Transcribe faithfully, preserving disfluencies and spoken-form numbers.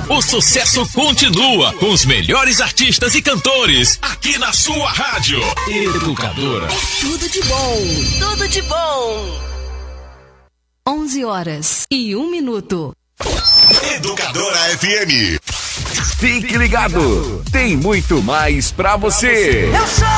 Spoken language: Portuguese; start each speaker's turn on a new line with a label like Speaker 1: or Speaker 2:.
Speaker 1: O sucesso continua com os melhores artistas e cantores aqui na sua rádio. Educadora.
Speaker 2: Tudo de bom, tudo de bom.
Speaker 3: onze horas e um minuto.
Speaker 4: Educadora F M.
Speaker 5: Fique ligado, tem muito mais pra você.
Speaker 2: Eu sou